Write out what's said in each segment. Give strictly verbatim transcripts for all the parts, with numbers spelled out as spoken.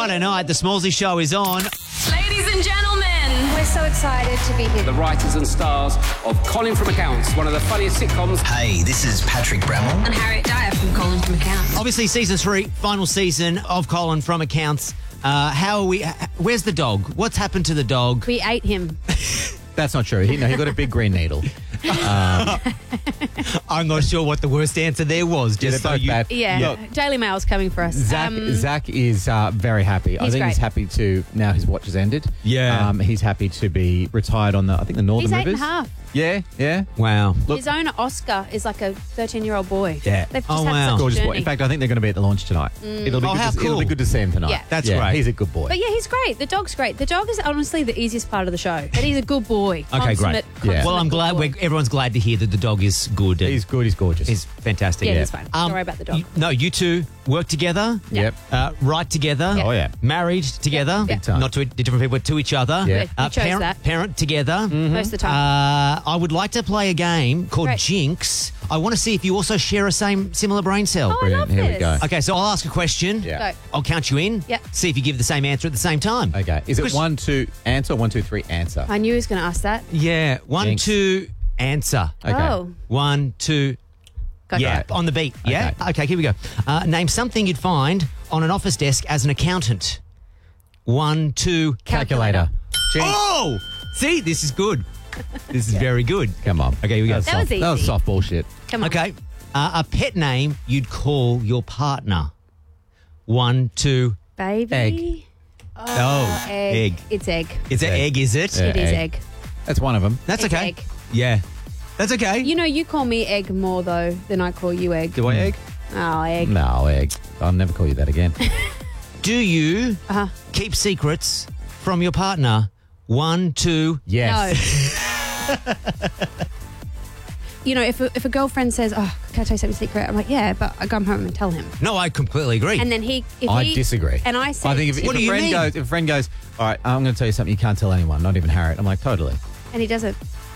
Friday night, the Smallsy Show is on. Ladies and gentlemen, we're so excited to be here. The writers and stars of Colin from Accounts, one of the funniest sitcoms. Hey, this is Patrick Bramwell. And Harriet Dyer from Colin from Accounts. Obviously, season three, final season of Colin from Accounts. Uh, how are we? Where's the dog? What's happened to the dog? We ate him. That's not true. He, no, he got a big green needle. Um, I'm not sure what the worst answer there was. yeah, Just they're so both you, bad. Yeah, Look, Daily Mail's coming for us. Zach, Um, Zach is uh, very happy. I he's think great. he's happy to, now his watch has ended. Yeah. Um, he's happy to be retired on the, I think, the Northern He's eight Rivers. and a half. Yeah, yeah. Wow. Look- His owner, Oscar, is like a thirteen-year-old boy. Yeah. They've just Oh, had wow. such a Gorgeous boy. journey. In fact, I think they're going to be at the launch tonight. It'll be Oh, good how to, It'll cool. be good to see him tonight. Yeah. That's great. He's a good boy. But yeah, he's great. The dog's great. The dog is honestly the easiest part of the show. But he's a good boy. Okay, great. Consummate- Yeah. consummate Well, I'm good glad boy. we're, everyone's glad to hear that the dog is good. and He's good. He's gorgeous. He's fantastic. Yeah, he's fine. Um, Don't worry about the dog. you- no, you two work together. Yep. Uh, write together. Oh, yeah. Married together. Big time. Not to different people, but to each other. Yeah. Good. You chose parent, that. parent together. Most of the time. Uh, I would like to play a game called Great. Jinx. I want to see if you also share a same similar brain cell. Oh, I Brilliant. love Here we this. go. Okay, so I'll ask a question. Yeah. Go. I'll count you in. Yep. See if you give the same answer at the same time. Okay. Is it Because- one, two, answer, or one, two, three, answer? I knew he was going to ask that. Yeah. One, Jinx. two, answer. Okay. Oh. One, two, Gotcha. yeah, on the beat. Yeah? Okay, here we go. Uh, name something you'd find on an office desk as an accountant. One, two, Calculator. Jinx. oh! See, this is good. This is very good. Come on. Okay, here we go. That was Soft- That was easy. soft bullshit. Come on. Okay. Uh, a pet name you'd call your partner. One, two, Baby. Egg. oh, Egg. egg. It's egg. It's an Egg. egg, is it? Yeah. It is egg. egg. That's one of them. That's It's okay. egg. Yeah. That's okay. You know, you call me egg more, though, than I call you egg. Do I egg? Oh, egg. No, egg. I'll never call you that again. Do you Uh-huh. keep secrets from your partner? One, two. Yes. No. You know, if a, if a girlfriend says, "Oh, can I tell you something secret?" I'm like, "Yeah," but I come home and tell him. No, I completely agree. And then he, if I he, disagree. And I say, I think if, if What a do you friend mean? goes, if a friend goes, all right, I'm going to tell you something you can't tell anyone, not even Harriet. I'm like, totally. and he doesn't.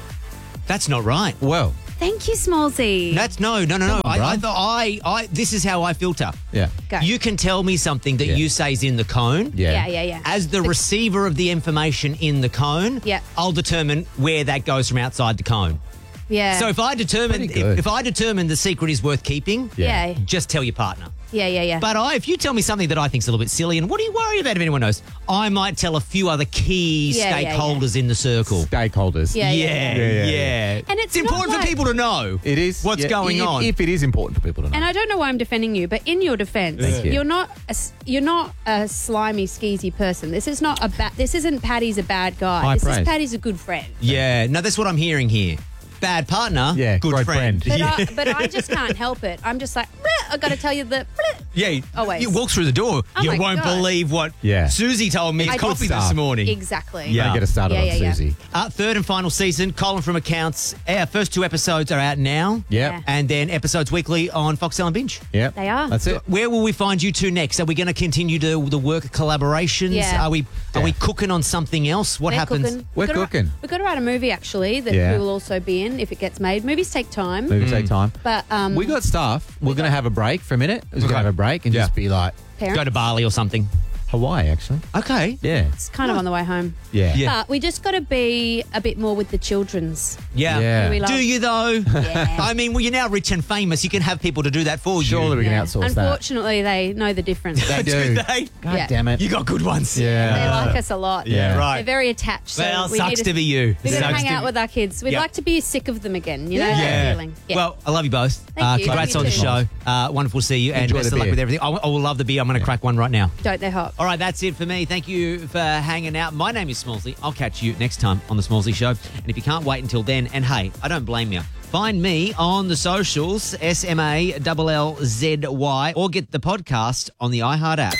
That's not right. Well, Thank you, Smallsy. That's no, no, no, no. Come on, I, I bruh. thought I, I. This is how I filter. yeah, Go. You can tell me something that Yeah. you say is in the cone. yeah, yeah, yeah, yeah. As the receiver of the information in the cone, Yeah. I'll determine where that goes from outside the cone. yeah. So if I determine Pretty if, good. if I determine the secret is worth keeping, yeah. just tell your partner. Yeah, yeah, yeah. But I, if you tell me something that I think is a little bit silly, and what do you worry about if anyone knows? I might tell a few other key Yeah, yeah, stakeholders in the circle. Stakeholders. Yeah, Yeah, yeah, yeah. yeah, yeah. And it's important not for like- people to know. It is. What's yeah, going if, on. If it is important for people to know. And I don't know why I'm defending you, but in your defense, Thank you. you're not a, s- you're not a slimy, skeezy person. This is not a ba- This isn't Paddy's a bad guy. High this praise. is Paddy's a good friend. Yeah, no, that's what I'm hearing here. Bad partner, Yeah, good great friend. friend. But, I, but I just can't help it. I'm just like, "Bleh, I got to tell you that. bleh." Yeah, Always. you walk through the door, Oh you my w't God. believe what Yeah. Susie told me. I It's coffee did this start. morning. Exactly. Yeah. Don't get us started Yeah, on yeah, yeah. Susie. Uh, third and final season, Colin from Accounts. Our first two episodes are out now. Yep. Yeah. And then episodes weekly on Foxtel and Binge. Yep. They are. That's it. Where will we find you two next? Are we going to continue to the work collaborations? Yeah. Are we are we Yeah. cooking on something else? What We're happens? Cooking. We're We've gotta- cooking. We've got to write a movie actually that Yeah. we will also be in if it gets made. Movies take time, Maybe take time. but um, We got stuff. We're going to have a break for a minute. We're going to Okay. have a break and Yeah. just be like parents. Go to Bali or something. Hawaii, actually. Okay. Yeah. It's kind of on the way home. Yeah. Yeah. But we just got to be a bit more with the children's. Yeah. Yeah. We love- Do you though? Yeah. I mean, well, you're now rich and famous. You can have people to do that for you. Surely we can Yeah. outsource that. Unfortunately, they know the difference. They Do do. they? God Yeah. damn it. You got good ones. Yeah. They like us a lot. Yeah. Right. They're very attached. So Well, we sucks need to be you. We're going to Sucks hang to out be- with our kids. We'd Yep. like to be sick of them again. You know Yeah. that feeling. Yeah. Well, I love you both. Thank uh, you. Congrats Love on you the too. show. Uh, wonderful to see you, and Enjoy best the of luck beer. with everything. I, I will love the beer. I'm going to crack one right now. Don't they hot? All right, that's it for me. Thank you for hanging out. My name is Smallsy. I'll catch you next time on The Smallsy Show. And if you can't wait until then, and hey, I don't blame you, find me on the socials, S M A L L Z Y, or get the podcast on the iHeart app.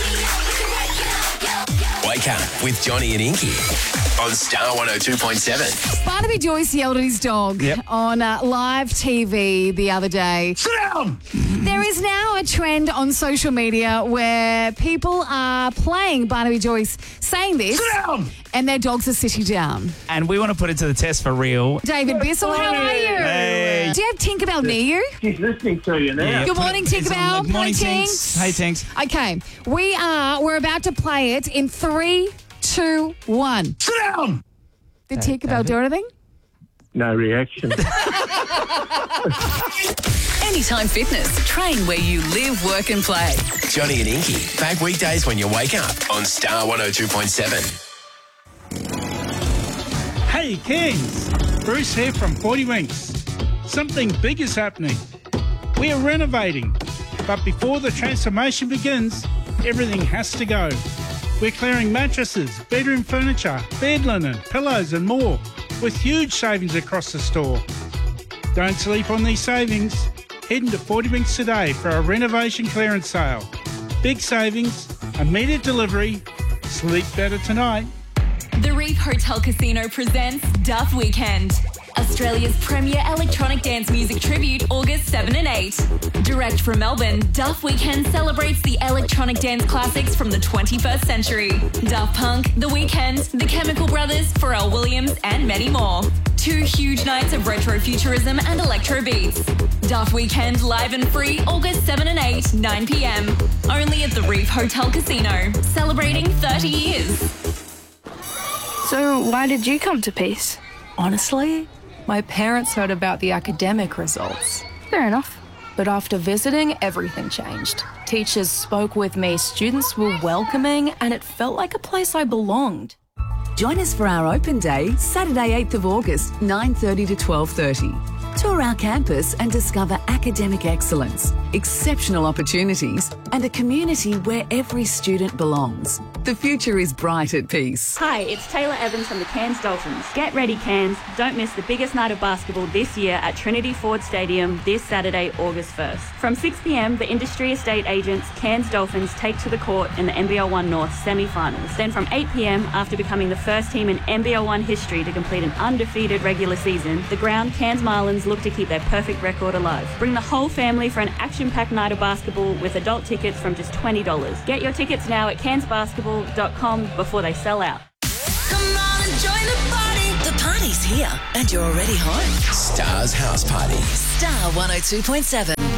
Wake up with Johnny and Inky on Star one oh two point seven. Barnaby Joyce yelled at his dog Yep. on uh, live T V the other day. Sit down! There is now a trend on social media where people are playing Barnaby Joyce saying this. Sit down! And their dogs are sitting down. And we want to put it to the test for real. David Bissell, how are you? Hey. Do you have Tinkerbell near you? She's listening to you now. Yeah, Good put morning, it- it's on Tinkerbell. the- Morning, Hi, Tinks. Hey, Tinks. Okay, we are, we're about to play it in three, two, one. Sit down! Did Tinkerbell do anything? No reaction. Anytime Fitness. Train where you live, work and play. Johnny and Inky, back weekdays when you wake up on Star one oh two point seven. Hey, Kings. Bruce here from forty Winks. Something big is happening. We are renovating, but before the transformation begins, everything has to go. We're clearing mattresses, bedroom furniture, bed linen, pillows and more, with huge savings across the store. Don't sleep on these savings. Head into forty Winks today for a renovation clearance sale. Big savings, immediate delivery. Sleep better tonight. The Reef Hotel Casino presents Duff Weekend, Australia's premier electronic dance music tribute, August seventh and eighth. Direct from Melbourne, Duff Weekend celebrates the electronic dance classics from the twenty-first century. Daft Punk, The Weeknd, The Chemical Brothers, Pharrell Williams, and many more. Two huge nights of retro futurism and electro beats. Duff Weekend live and free, August seventh and eighth, nine p.m. Only at the Reef Hotel Casino, celebrating thirty years. So why did you come to Peace? Honestly, my parents heard about the academic results. Fair enough. But after visiting, everything changed. Teachers spoke with me, students were welcoming, and it felt like a place I belonged. Join us for our open day, Saturday eighth of August, nine thirty to twelve thirty. Tour our campus and discover academic excellence, exceptional opportunities, and a community where every student belongs. The future is bright at Peace. Hi, it's Taylor Evans from the Cairns Dolphins. Get ready, Cairns. Don't miss the biggest night of basketball this year at Trinity Ford Stadium this Saturday, August first. From six p.m, the industry estate agents Cairns Dolphins take to the court in the N B L one North semi-finals. Then from eight p.m, after becoming the first team in N B L one history to complete an undefeated regular season, the ground Cairns Marlins look to keep their perfect record alive. Bring the whole family for an action-packed night of basketball with adult tickets from just twenty dollars. Get your tickets now at cairns basketball dot com before they sell out. Come on and join the party. The party's here and you're already home. Star's House Party. Star one oh two point seven.